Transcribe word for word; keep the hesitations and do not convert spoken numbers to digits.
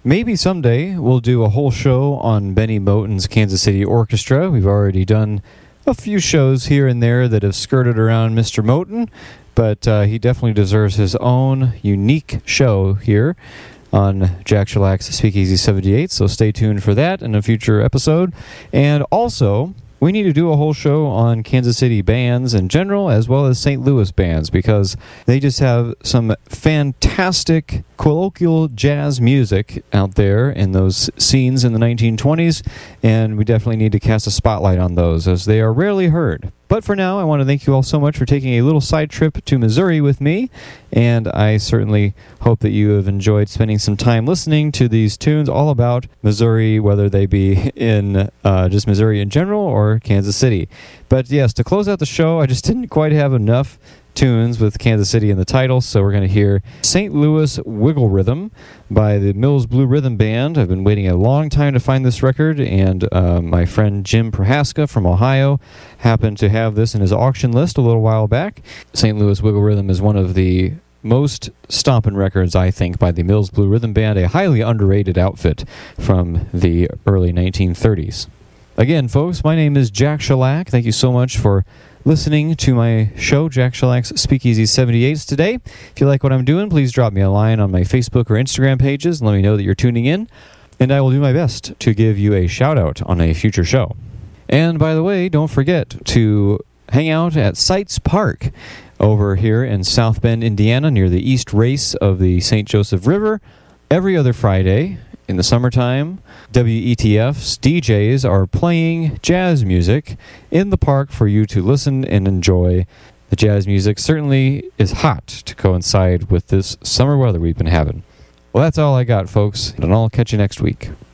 maybe someday we'll do a whole show on Benny Moten's Kansas City Orchestra. We've already done a few shows here and there that have skirted around Mister Moten, but uh, he definitely deserves his own unique show here on Jack Shellack's Speakeasy seventy-eight, so stay tuned for that in a future episode. And also, we need to do a whole show on Kansas City bands in general, as well as Saint Louis bands, because they just have some fantastic colloquial jazz music out there in those scenes in the nineteen twenties, and we definitely need to cast a spotlight on those, as they are rarely heard. But for now, I want to thank you all so much for taking a little side trip to Missouri with me, and I certainly hope that you have enjoyed spending some time listening to these tunes all about Missouri, whether they be in uh, just Missouri in general or Kansas City. But yes, to close out the show, I just didn't quite have enough tunes with Kansas City in the title, so we're going to hear Saint Louis Wiggle Rhythm by the Mills Blue Rhythm Band. I've been waiting a long time to find this record, and uh, my friend Jim Prohaska from Ohio happened to have this in his auction list a little while back. Saint Louis Wiggle Rhythm is one of the most stompin' records, I think, by the Mills Blue Rhythm Band, a highly underrated outfit from the early nineteen thirties. Again, folks, my name is Jack Shellack. Thank you so much for listening to my show, Jack Shellack's Speakeasy seventy-eight today. If you like what I'm doing, please drop me a line on my Facebook or Instagram pages and let me know that you're tuning in, and I will do my best to give you a shout-out on a future show. And by the way, don't forget to hang out at Sites Park over here in South Bend, Indiana, near the east race of the Saint Joseph River, every other Friday. In the summertime, W E T F's D Js are playing jazz music in the park for you to listen and enjoy. The jazz music certainly is hot to coincide with this summer weather we've been having. Well, that's all I got, folks, and I'll catch you next week.